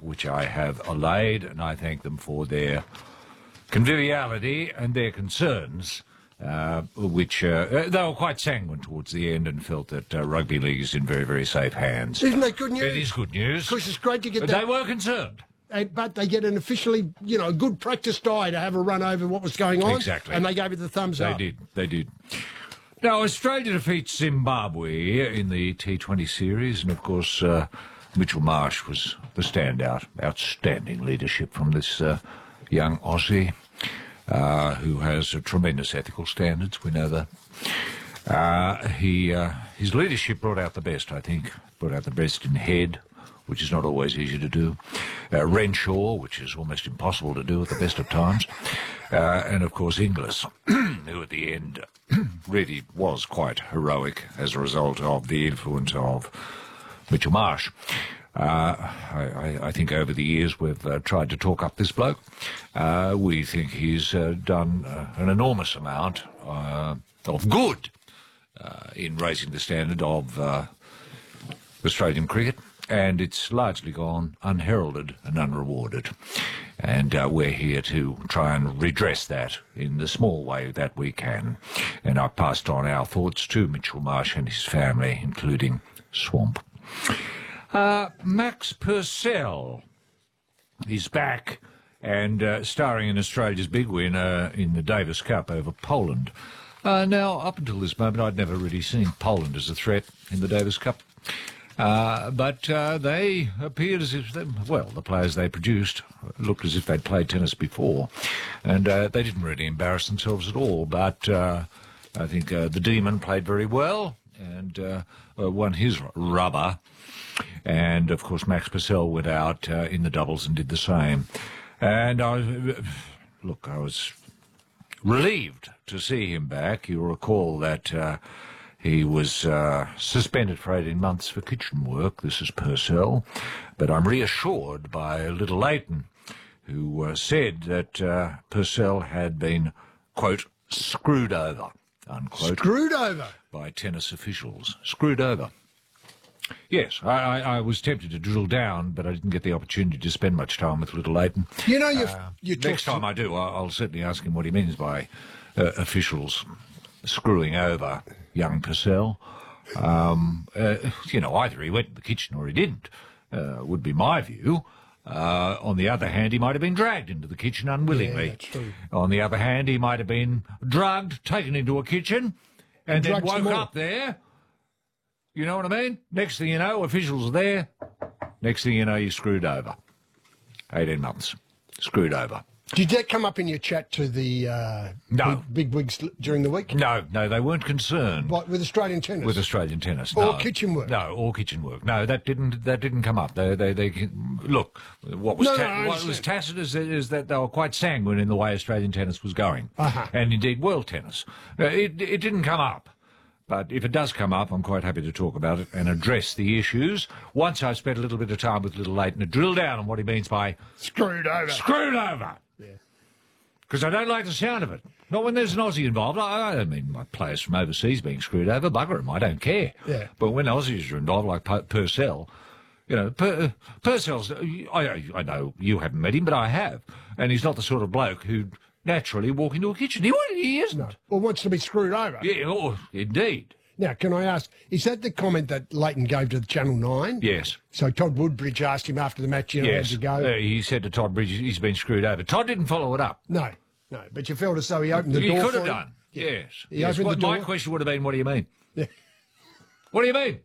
which I have allayed, and I thank them for their conviviality and their concerns, which they were quite sanguine towards the end and felt that rugby league is in very, very safe hands. Isn't that good news? It is good news. Of course, it's great to get but that. They were concerned. But they get an officially, good practice die to have a run over what was going on. Exactly. And they gave it the thumbs up. They did. Now, Australia defeats Zimbabwe in the T20 series, and of course, Mitchell Marsh was the standout. Outstanding leadership from this young Aussie, who has tremendous ethical standards, we know that. His leadership brought out the best, I think. Brought out the best in head, which is not always easy to do. Renshaw, which is almost impossible to do at the best of times. And, of course, Inglis, who at the end really was quite heroic as a result of the influence of Mitchell Marsh. I think over the years we've tried to talk up this bloke. We think he's done an enormous amount of good in raising the standard of Australian cricket, and it's largely gone unheralded and unrewarded. And we're here to try and redress that in the small way that we can. And I've passed on our thoughts to Mitchell Marsh and his family, including Swamp. Max Purcell is back and starring in Australia's big win in the Davis Cup over Poland. Now, up until this moment, I'd never really seen Poland as a threat in the Davis Cup. But they appeared as if, the players they produced looked as if they'd played tennis before. And they didn't really embarrass themselves at all. But I think the Demon played very well and won his rubber. And, of course, Max Purcell went out in the doubles and did the same. And I was relieved to see him back. You'll recall that he was suspended for 18 months for kitchen work. This is Purcell. But I'm reassured by Little Leighton, who said that Purcell had been, quote, screwed over, unquote. Screwed over? By tennis officials. Screwed over. Yes, I was tempted to drill down, but I didn't get the opportunity to spend much time with Little Leighton. Next time I do, I'll certainly ask him what he means by officials screwing over young Purcell. Either he went to the kitchen or he didn't, would be my view. On the other hand, he might have been dragged into the kitchen unwillingly. Yeah, that's true. On the other hand, he might have been drugged, taken into a kitchen, and then woke up there. You know what I mean? Next thing you know, officials are there. Next thing you know, you're screwed over. 18 months. Screwed over. Did that come up in your chat to the big wigs during the week? No, they weren't concerned. What, with Australian tennis? With Australian tennis, or kitchen work? No, or kitchen work. No, that didn't come up. They look. What was tacit is that they were quite sanguine in the way Australian tennis was going, and indeed world tennis. It didn't come up. But if it does come up, I'm quite happy to talk about it and address the issues. Once I've spent a little bit of time with Little Leighton to drill down on what he means by screwed over. Screwed over. Yeah. Because I don't like the sound of it. Not when there's an Aussie involved. I don't mean my players from overseas being screwed over. Bugger them. I don't care. Yeah. But when Aussies are involved, like Purcell, Purcell's. I know you haven't met him, but I have, and he's not the sort of bloke who'd naturally walk into a kitchen. He isn't. No. Or wants to be screwed over. Yeah, indeed. Now, can I ask, is that the comment that Leighton gave to the Channel 9? Yes. So Todd Woodbridge asked him after the match, yes. to go? He said to Todd Bridges he's been screwed over. Todd didn't follow it up. No, but you felt as though he opened the door. He could have done, yes. He opened the door. My question would have been, what do you mean? Yeah. What do you mean?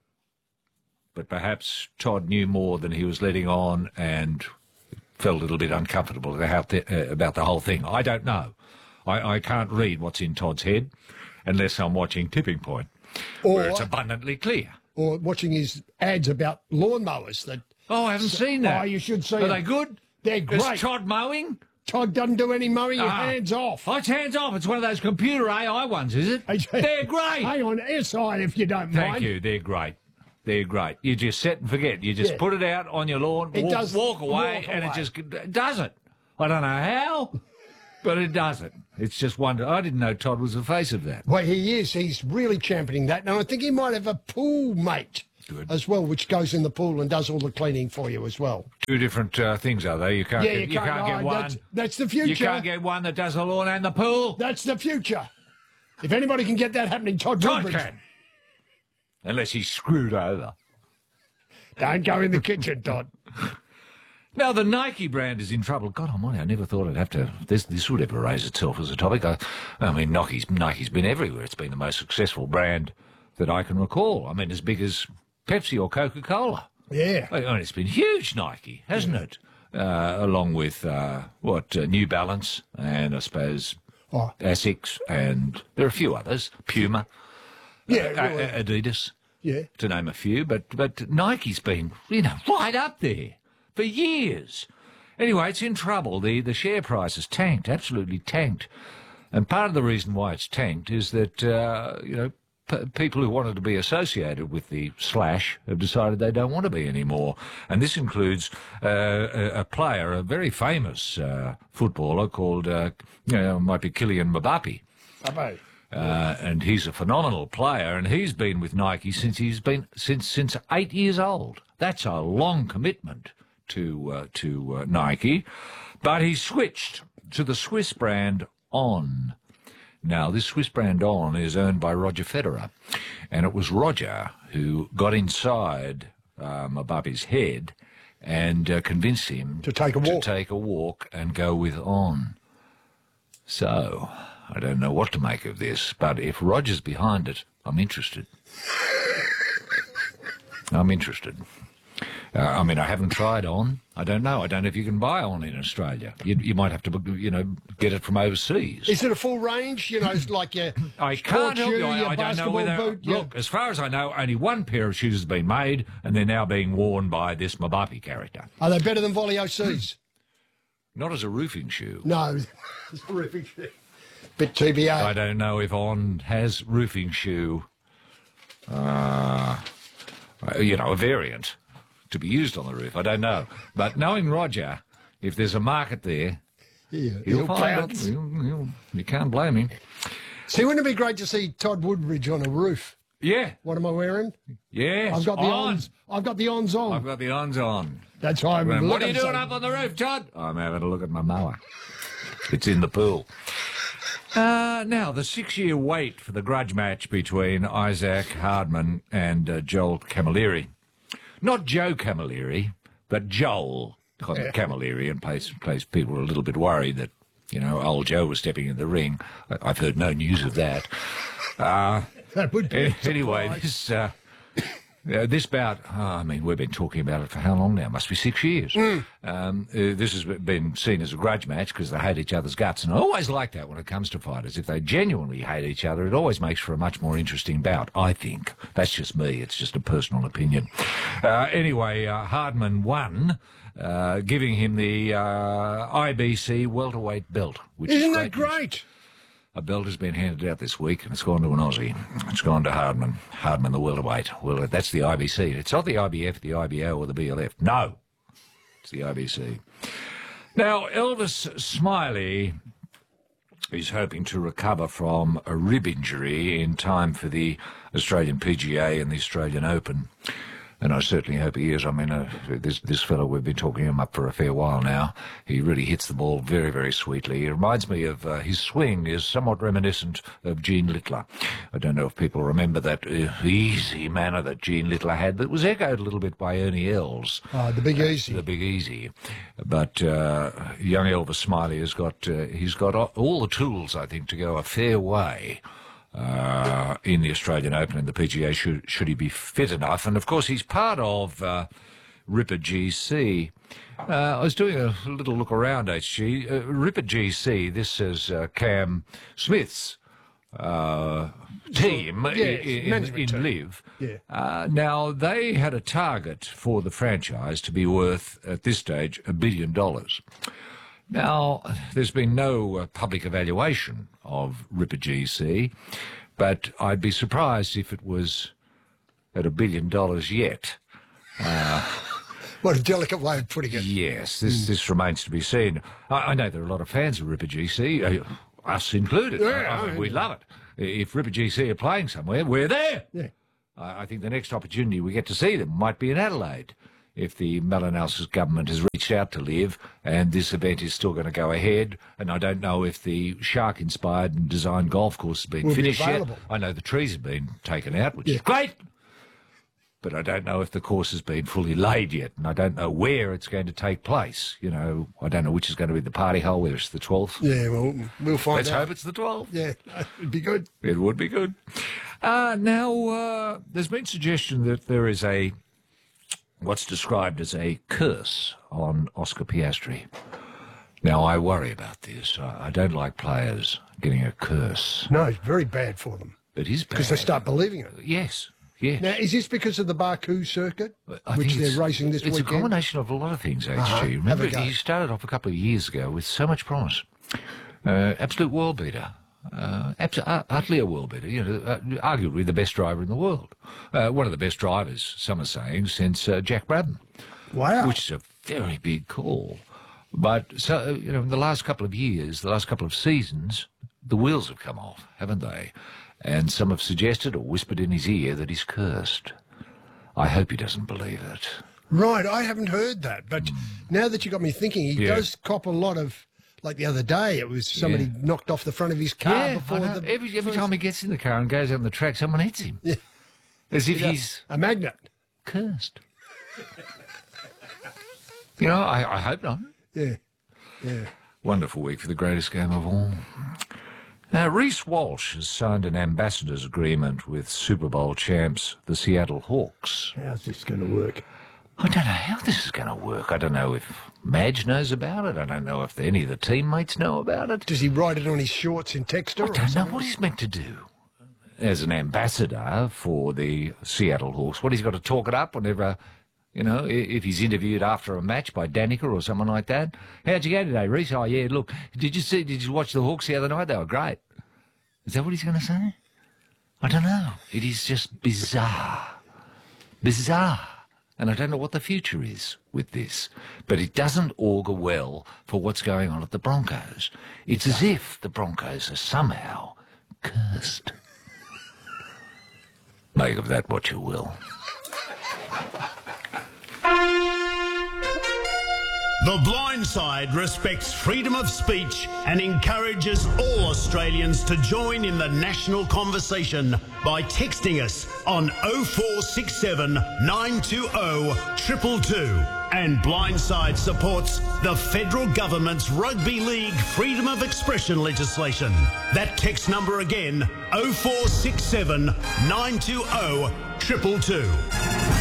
But perhaps Todd knew more than he was letting on and felt a little bit uncomfortable about the whole thing. I don't know. I can't read what's in Todd's head unless I'm watching Tipping Point, where it's abundantly clear. Or watching his ads about lawnmowers. I haven't seen that. Oh, you should see Are they good? They're great. Is Todd mowing? Todd doesn't do any mowing. Hands off. Oh, it's hands off. It's one of those computer AI ones, is it? They're great. Hang on, aside if you don't mind. Thank you. They're great. They're great. You just set and forget. You just put it out on your lawn, walk away, and it just does it. I don't know how, but it does it. It's just wonderful. I didn't know Todd was the face of that. Well, he is. He's really championing that. And I think he might have a pool mate Good. as well, which goes in the pool and does all the cleaning for you as well. Two different things, are they? You can't get, you can't get one. That's the future. You can't get one that does the lawn and the pool. That's the future. If anybody can get that happening, Todd Todd Woodbridge. can. Unless he's screwed over. Don't go in the kitchen, Todd. Now, the Nike brand is in trouble. God almighty, I never thought I'd have to... This would ever raise itself as a topic. I mean, Nike's been everywhere. It's been the most successful brand that I can recall. I mean, as big as Pepsi or Coca-Cola. Yeah. I mean, it's been huge, Nike, hasn't it? Along with, New Balance and, I suppose, Asics, and there are a few others. Puma. Yeah. Adidas. Yeah. To name a few. But Nike's been, right up there for years. Anyway, it's in trouble. The share price has tanked, absolutely tanked. And part of the reason why it's tanked is that, people who wanted to be associated with the Slash have decided they don't want to be anymore. And this includes a player, a very famous footballer called, might be Kylian Mbappe. And he's a phenomenal player, and he's been with Nike since 8 years old. That's a long commitment to Nike. But he switched to the Swiss brand On. Now, this Swiss brand On is owned by Roger Federer, and it was Roger who got inside Mbappe's head and convinced him to take a walk and go with On. So, I don't know what to make of this, but if Roger's behind it, I'm interested. I'm interested. I haven't tried On. I don't know. I don't know if you can buy On in Australia. You might have to, get it from overseas. Is it a full range? It's like your I can't help you. I don't know whether... boot, Look, as far as I know, only one pair of shoes has been made, and they're now being worn by this Mbappe character. Are they better than Volley OCs? Not as a roofing shoe. No, it's a roofing shoe. Bit TBA. I don't know if On has roofing shoe, a variant to be used on the roof. I don't know. But knowing Roger, if there's a market there, he'll find it. You can't blame him. See, wouldn't it be great to see Todd Woodbridge on a roof? Yeah. What am I wearing? Yeah. I've got the ons. I've got the ons on. I've got the ons on. That's why I'm What are you doing up on the roof, Todd? I'm having a look at my mower. It's in the pool. Now, the 6-year wait for the grudge match between Isaac Hardman and Joel Camilleri. Not Joe Camilleri, but Joel Camilleri, and place people are a little bit worried that, old Joe was stepping in the ring. I've heard no news of that. That would be anyway, this bout, we've been talking about it for how long now? Must be 6 years. This has been seen as a grudge match because they hate each other's guts. And I always like that when it comes to fighters. If they genuinely hate each other, it always makes for a much more interesting bout, I think. That's just me. It's just a personal opinion. Anyway, Hardman won, giving him the IBC welterweight belt. Which Isn't that great? A belt has been handed out this week, and it's gone to an Aussie. It's gone to Hardman. Hardman, the welterweight. Well, that's the IBC. It's not the IBF, the IBO, or the BLF. No. It's the IBC. Now, Elvis Smiley is hoping to recover from a rib injury in time for the Australian PGA and the Australian Open. And I certainly hope he is. This fellow, we've been talking him up for a fair while now. He really hits the ball very, very sweetly. He reminds me of his swing is somewhat reminiscent of Gene Littler. I don't know if people remember that easy manner that Gene Littler had that was echoed a little bit by Ernie Els. The Big Easy. The Big Easy. But young Elvis Smiley has got all the tools, I think, to go a fair way in the Australian Open and the PGA should he be fit enough. And of course he's part of Ripper GC. I was doing a little look around HG. Ripper GC, this is Cam Smith's team in Live. Yeah. Now, they had a target for the franchise to be worth, at this stage, $1 billion. Now, there's been no public evaluation of Ripper GC, but I'd be surprised if it was at $1 billion yet. What a delicate way of putting it. Yes, this remains to be seen. I know there are a lot of fans of Ripper GC, us included. Yeah, we love it. If Ripper GC are playing somewhere, we're there. Yeah. I think the next opportunity we get to see them might be in Adelaide, if the Malinowskis government has reached out to Liv and this event is still going to go ahead. And I don't know if the shark-inspired and designed golf course has been finished yet. I know the trees have been taken out, which is great. But I don't know if the course has been fully laid yet, and I don't know where it's going to take place. You know, I don't know which is going to be the party hole, whether it's the 12th. Yeah, well, we'll find Let's out. hope it's the 12th. Yeah, it'd be good. It would be good. Now, there's been suggestion that there is what's described as a curse on Oscar Piastri. Now, I worry about this. I don't like players getting a curse. No, it's very bad for them. It is bad. Because they start believing it. Yes. Yes. Now, is this because of the Baku circuit, I which think they're racing this weekend? It's a combination of a lot of things, HG. Remember, he started off a couple of years ago with so much promise. Absolute world beater. Utterly a world beater. You know, arguably the best driver in the world. One of the best drivers, some are saying, since Jack Brabham. Wow. Which is a very big call. But, so you know, in the last couple of years, the last couple of seasons, the wheels have come off, haven't they? And some have suggested or whispered in his ear that he's cursed. I hope he doesn't believe it. Right, I haven't heard that. But now that you got me thinking, he does cop a lot of, like the other day, it was somebody knocked off the front of his car before the... Every time he gets in the car and goes out on the track, someone hits him. Yeah. As if he's... a magnet. Cursed. You know, I hope not. Yeah, yeah. Wonderful week for the greatest game of all. Now, Reece Walsh has signed an ambassador's agreement with Super Bowl champs, the Seattle Hawks. How's this going to work? I don't know how this is going to work. I don't know if Madge knows about it. I don't know if any of the teammates know about it. Does he write it on his shorts in Texter? I don't know what he's meant to do as an ambassador for the Seattle Hawks. What, he's got to talk it up whenever... You know, if he's interviewed after a match by Danica or someone like that. How'd you go today, Reece? Oh, yeah, look, did you watch the Hawks the other night? They were great. Is that what he's going to say? I don't know. It is just bizarre. Bizarre. And I don't know what the future is with this. But it doesn't augur well for what's going on at the Broncos. It's as if the Broncos are somehow cursed. Make of that what you will. The Blind Side respects freedom of speech and encourages all Australians to join in the national conversation by texting us on 0467 920 222. And Blindside supports the federal government's Rugby League freedom of expression legislation. That text number again, 0467 920 222.